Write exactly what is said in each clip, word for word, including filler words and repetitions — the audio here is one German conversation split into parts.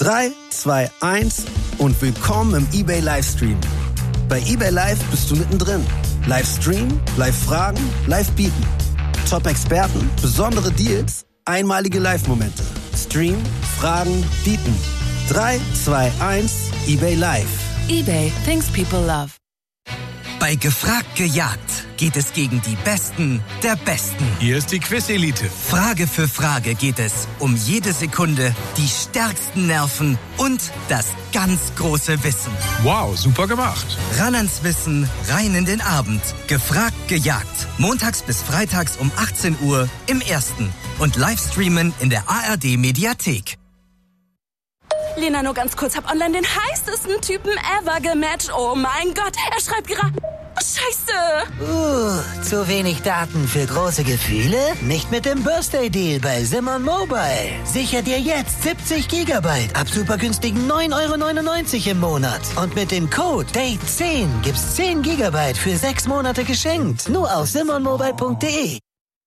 drei, zwei, eins und willkommen im eBay Livestream. Bei eBay Live bist du mittendrin. Livestream, Live-Fragen, Live-Bieten. Top-Experten, besondere Deals, einmalige Live-Momente. Stream, Fragen, Bieten. drei, zwei, eins, eBay Live. eBay, things people love. Bei Gefragt gejagt geht es gegen die Besten der Besten. Hier ist die Quiz-Elite. Frage für Frage geht es um jede Sekunde, die stärksten Nerven und das ganz große Wissen. Wow, super gemacht. Ran ans Wissen, rein in den Abend. Gefragt gejagt. Montags bis freitags um achtzehn Uhr im Ersten. Und Livestreamen in der A R D-Mediathek. Lena, nur ganz kurz, hab online den heißesten Typen ever gematcht. Oh mein Gott, er schreibt gerade... Oh, Scheiße! Uh, zu wenig Daten für große Gefühle? Nicht mit dem Birthday Deal bei Simon Mobile. Sicher dir jetzt siebzig Gigabyte ab super günstigen neun Euro neunundneunzig im Monat. Und mit dem Code Date zehn gibt's zehn Gigabyte für sechs Monate geschenkt. Nur auf simon mobile punkt de.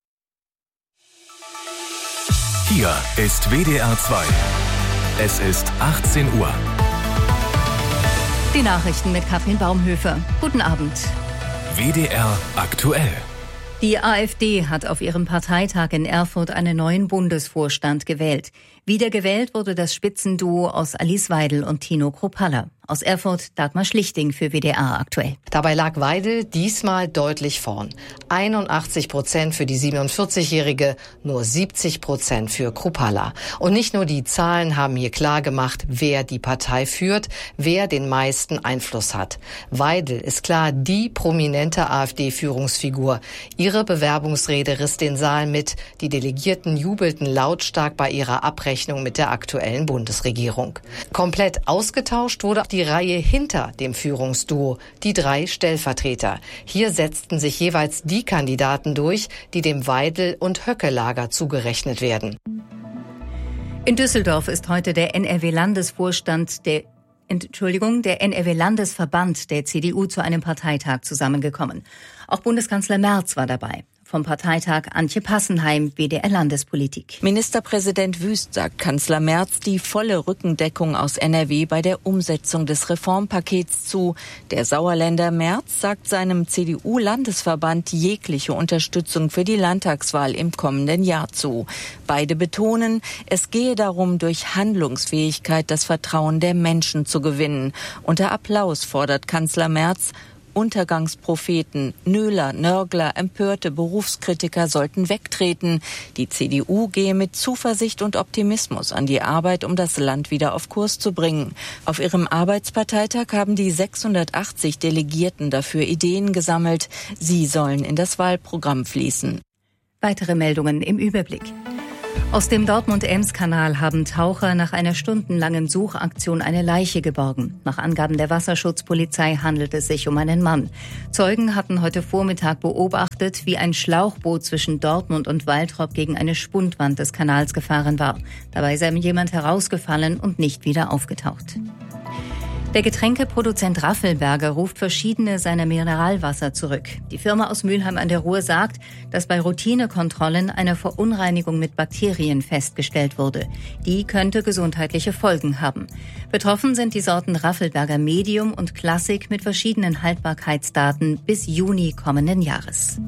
Hier ist W D R zwei. Es ist achtzehn Uhr. Die Nachrichten mit Katrin Baumhöfer. Guten Abend. W D R aktuell. Die AfD hat auf ihrem Parteitag in Erfurt einen neuen Bundesvorstand gewählt. Wiedergewählt wurde das Spitzenduo aus Alice Weidel und Tino Kruppalla. Aus Erfurt Dagmar Schlichting für W D R aktuell. Dabei lag Weidel diesmal deutlich vorn. einundachtzig Prozent für die siebenundvierzigjährige, nur siebzig Prozent für Kruppalla. Und nicht nur die Zahlen haben hier klar gemacht, wer die Partei führt, wer den meisten Einfluss hat. Weidel ist klar die prominente AfD-Führungsfigur. Ihre Bewerbungsrede riss den Saal mit. Die Delegierten jubelten lautstark bei ihrer Abrechnung mit der aktuellen Bundesregierung. Komplett ausgetauscht wurde auch die Reihe hinter dem Führungsduo, die drei Stellvertreter. Hier setzten sich jeweils die Kandidaten durch, die dem Weidel- und Höcke-Lager zugerechnet werden. In Düsseldorf ist heute der N R W-Landesvorstand der Entschuldigung, der N R W-Landesverband der C D U zu einem Parteitag zusammengekommen. Auch Bundeskanzler Merz war dabei. Vom Parteitag Antje Passenheim, W D R Landespolitik. Ministerpräsident Wüst sagt Kanzler Merz die volle Rückendeckung aus N R W bei der Umsetzung des Reformpakets zu. Der Sauerländer Merz sagt seinem C D U-Landesverband jegliche Unterstützung für die Landtagswahl im kommenden Jahr zu. Beide betonen, es gehe darum, durch Handlungsfähigkeit das Vertrauen der Menschen zu gewinnen. Unter Applaus fordert Kanzler Merz, Untergangspropheten, Nöler, Nörgler, empörte Berufskritiker sollten wegtreten. Die C D U gehe mit Zuversicht und Optimismus an die Arbeit, um das Land wieder auf Kurs zu bringen. Auf ihrem Arbeitsparteitag haben die sechshundertachtzig Delegierten dafür Ideen gesammelt. Sie sollen in das Wahlprogramm fließen. Weitere Meldungen im Überblick. Aus dem Dortmund-Ems-Kanal haben Taucher nach einer stundenlangen Suchaktion eine Leiche geborgen. Nach Angaben der Wasserschutzpolizei handelt es sich um einen Mann. Zeugen hatten heute Vormittag beobachtet, wie ein Schlauchboot zwischen Dortmund und Waltrop gegen eine Spundwand des Kanals gefahren war. Dabei sei jemand herausgefallen und nicht wieder aufgetaucht. Der Getränkeproduzent Raffelberger ruft verschiedene seiner Mineralwasser zurück. Die Firma aus Mülheim an der Ruhr sagt, dass bei Routinekontrollen eine Verunreinigung mit Bakterien festgestellt wurde. Die könnte gesundheitliche Folgen haben. Betroffen sind die Sorten Raffelberger Medium und Classic mit verschiedenen Haltbarkeitsdaten bis Juni kommenden Jahres.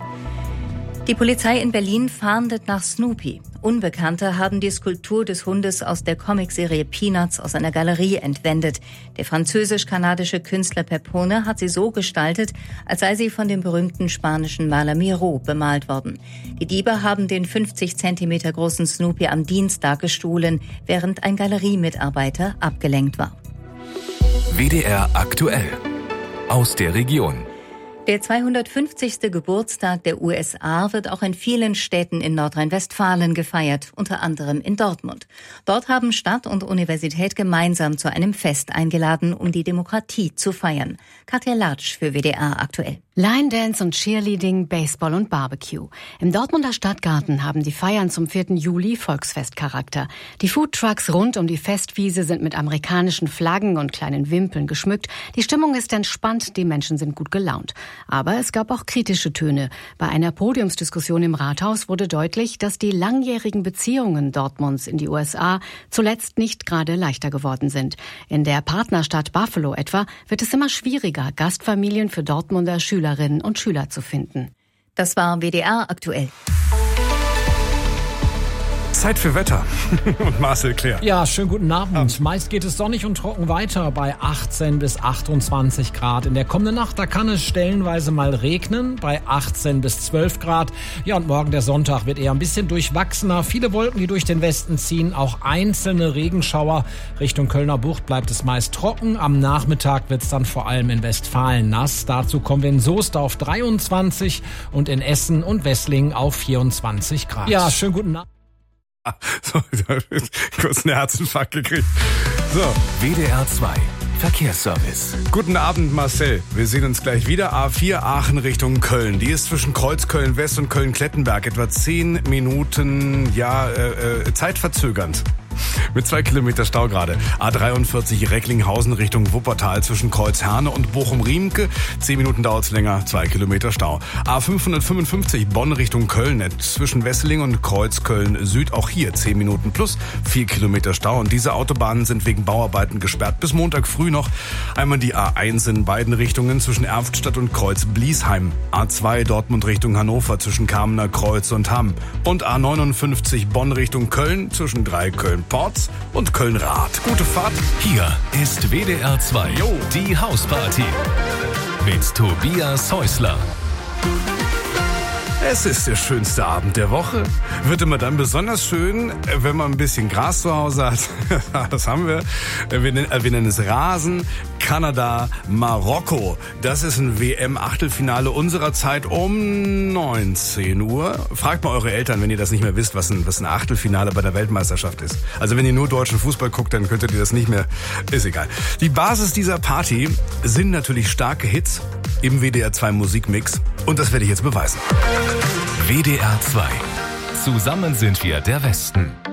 Die Polizei in Berlin fahndet nach Snoopy. Unbekannte haben die Skulptur des Hundes aus der Comicserie Peanuts aus einer Galerie entwendet. Der französisch-kanadische Künstler Pepone hat sie so gestaltet, als sei sie von dem berühmten spanischen Maler Miró bemalt worden. Die Diebe haben den fünfzig Zentimeter großen Snoopy am Dienstag gestohlen, während ein Galeriemitarbeiter abgelenkt war. W D R aktuell. Aus der Region. Der zweihundertfünfzigste Geburtstag der U S A wird auch in vielen Städten in Nordrhein-Westfalen gefeiert, unter anderem in Dortmund. Dort haben Stadt und Universität gemeinsam zu einem Fest eingeladen, um die Demokratie zu feiern. Katja Latsch für W D R aktuell. Line Dance und Cheerleading, Baseball und Barbecue. Im Dortmunder Stadtgarten haben die Feiern zum vierten Juli Volksfestcharakter. Die Foodtrucks rund um die Festwiese sind mit amerikanischen Flaggen und kleinen Wimpeln geschmückt. Die Stimmung ist entspannt, die Menschen sind gut gelaunt. Aber es gab auch kritische Töne. Bei einer Podiumsdiskussion im Rathaus wurde deutlich, dass die langjährigen Beziehungen Dortmunds in die U S A zuletzt nicht gerade leichter geworden sind. In der Partnerstadt Buffalo etwa wird es immer schwieriger, Gastfamilien für Dortmunder Schülerinnen und Schüler zu finden. Das war W D R aktuell. Zeit für Wetter. Und Marcel Claire. Ja, schönen guten Abend. Meist geht es sonnig und trocken weiter bei achtzehn bis achtundzwanzig Grad. In der kommenden Nacht, da kann es stellenweise mal regnen bei achtzehn bis zwölf Grad. Ja, und morgen der Sonntag wird eher ein bisschen durchwachsener. Viele Wolken, die durch den Westen ziehen, auch einzelne Regenschauer. Richtung Kölner Bucht bleibt es meist trocken. Am Nachmittag wird es dann vor allem in Westfalen nass. Dazu kommen wir in Soest auf dreiundzwanzig und in Essen und Wesslingen auf vierundzwanzig Grad. Ja, schönen guten Abend. So, kurz einen Herzinfarkt gekriegt. So. W D R zwei Verkehrsservice. Guten Abend, Marcel. Wir sehen uns gleich wieder. A vier Aachen Richtung Köln. Die ist zwischen Kreuzköln West und Köln-Klettenberg etwa zehn Minuten, ja, äh, äh, zeitverzögernd. Mit zwei Kilometer Stau gerade. A dreiundvierzig Recklinghausen Richtung Wuppertal zwischen Kreuz-Herne und Bochum-Riemke. Zehn Minuten dauert's länger, zwei Kilometer Stau. A fünfhundertfünfundfünfzig Bonn Richtung Köln zwischen Wesseling und Kreuzköln Süd. Auch hier zehn Minuten plus vier Kilometer Stau. Und diese Autobahnen sind wegen Bauarbeiten gesperrt. Bis Montag früh noch einmal die A eins in beiden Richtungen zwischen Erftstadt und Kreuz-Bliesheim. A zwei Dortmund Richtung Hannover zwischen Kamener Kreuz und Hamm. Und A neunundfünfzig Bonn Richtung Köln zwischen drei Köln Ports und Köln-Rath. Gute Fahrt. Hier ist W D R zwei, jo. Die Hausparty mit Tobias Häusler. Es ist der schönste Abend der Woche. Wird immer dann besonders schön, wenn man ein bisschen Gras zu Hause hat. Das haben wir. Wir nennen, wir nennen es Rasen. Kanada, Marokko. Das ist ein W M-Achtelfinale unserer Zeit um neunzehn Uhr. Fragt mal eure Eltern, wenn ihr das nicht mehr wisst, was ein, was ein Achtelfinale bei der Weltmeisterschaft ist. Also wenn ihr nur deutschen Fußball guckt, dann könntet ihr das nicht mehr. Ist egal. Die Basis dieser Party sind natürlich starke Hits im W D R zwei Musikmix. Und das werde ich jetzt beweisen. W D R zwei. Zusammen sind wir der Westen.